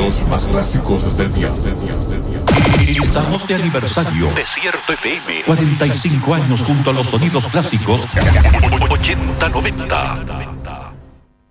Los más clásicos del día. Estamos de aniversario. Desierto FM. 45 años junto a los sonidos clásicos. 80-90.